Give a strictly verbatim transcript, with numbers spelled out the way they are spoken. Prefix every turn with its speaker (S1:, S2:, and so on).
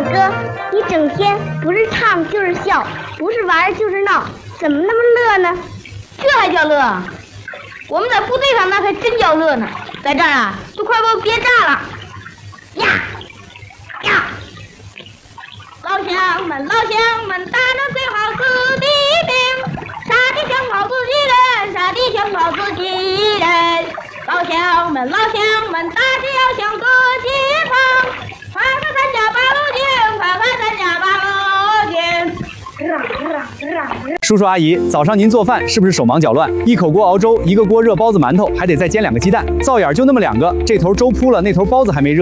S1: 哥，你整天不是唱就是笑，不是玩就是闹，怎么那么乐呢？
S2: 这还叫乐？我们在部队上那还真叫乐呢，在这儿啊，都快给我憋炸了！呀呀！老乡们，老乡们，打仗最好自己兵，杀敌想好自己人，杀敌想好自己人。老乡们，老乡们，大家要向自己放，快快参加八路军，快快参加八路军。
S3: 叔叔阿姨，早上您做饭是不是手忙脚乱？一口锅熬粥，一个锅热包子、馒头，还得再煎两个鸡蛋，灶眼就那么两个，这头粥铺了，那头包子还没热。